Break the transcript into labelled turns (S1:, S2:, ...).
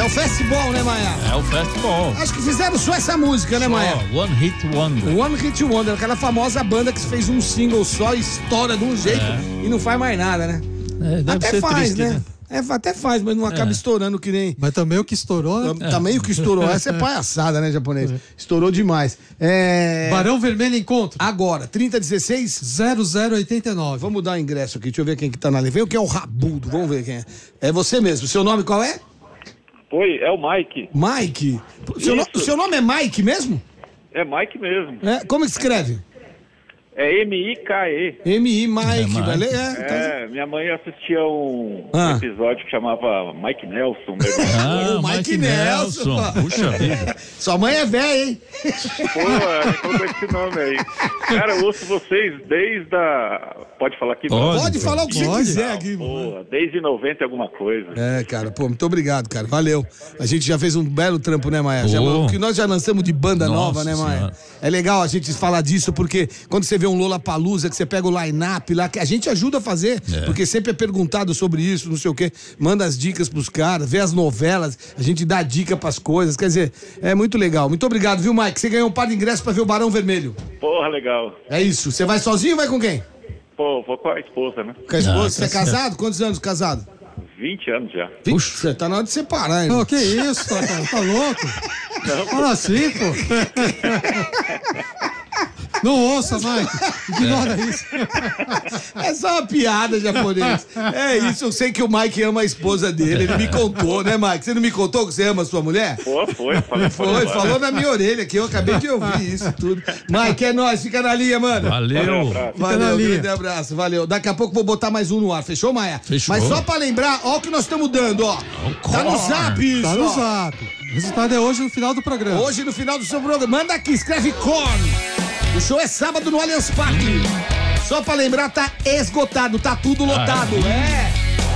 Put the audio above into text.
S1: É o festival, né, Maia?
S2: É o festival.
S1: Acho que fizeram só essa música, né, Maia?
S2: One Hit Wonder.
S1: One Hit Wonder, aquela famosa banda que fez um single só, estoura de um jeito e não faz mais nada, né?
S2: Deve
S1: até
S2: ser
S1: faz,
S2: triste,
S1: né? Até faz, mas não acaba estourando que nem...
S3: Mas também o que estourou...
S1: Também o que estourou. Essa é palhaçada, né, japonês? Estourou demais.
S3: Barão Vermelho Encontro.
S1: Agora, 3016...
S3: 0089.
S1: Vamos dar o ingresso aqui, deixa eu ver quem que tá na linha. Vem o que é o Rabudo, vamos ver quem é. É você mesmo. Seu nome qual é?
S4: Oi, é o Mike.
S1: Mike? Seu nome é Mike mesmo?
S4: É Mike mesmo.
S1: Como que escreve?
S4: É M-I-K-E.
S1: M-I, Mike.
S4: Minha mãe assistia um
S1: Ah.
S4: episódio que chamava Mike Nelson.
S1: Mike Nelson.
S2: Puxa vida.
S1: Sua mãe é velha, hein?
S4: Pô, colocou esse nome aí. Cara, eu ouço vocês desde a... Pode falar aqui?
S1: Pode falar o que você quiser aqui.
S4: Pô, desde 90 alguma coisa.
S1: Cara, pô, muito obrigado, cara. Valeu. A gente já fez um belo trampo, né, Maia? O que nós já lançamos de banda nova, né, Maia? É legal a gente falar disso, porque quando você vê um Lollapalooza, que você pega o line-up lá, que a gente ajuda a fazer, porque sempre é perguntado sobre isso, não sei o quê, manda as dicas pros caras, vê as novelas, a gente dá dica pras coisas, quer dizer, é muito legal. Muito obrigado, viu, Mike? Você ganhou um par de ingressos pra ver o Barão Vermelho.
S4: Porra, legal.
S1: É isso. Você vai sozinho ou vai com quem?
S4: Pô, vou com a esposa, né?
S1: Com a esposa? Você é casado? Quantos anos casado?
S4: 20 anos já.
S1: Puxa, você tá na hora de separar, hein?
S3: Pô, que isso, tá louco?
S4: Não,
S3: Fala assim, pô. Não ouça, Mike. Ignora isso.
S1: É só uma piada, japonês. É isso, eu sei que o Mike ama a esposa dele. Ele me contou, né, Mike? Você não me contou que você ama a sua mulher?
S4: Pô,
S1: Falou na minha orelha aqui. Eu acabei de ouvir isso tudo. Mike, é nóis. Fica na linha, mano.
S2: Valeu.
S1: Valeu, grande abraço. Valeu. Daqui a pouco vou botar mais um no ar. Fechou, Maia?
S2: Fechou.
S1: Mas só pra lembrar, ó o que nós estamos dando, ó. Tá no zap isso,
S3: Tá no
S1: ó.
S3: zap. O resultado é hoje no final do programa.
S1: Hoje, no final do seu programa. Manda aqui, escreve Korn. O show é sábado no Allianz Parque. Só pra lembrar, tá esgotado, tá tudo lotado.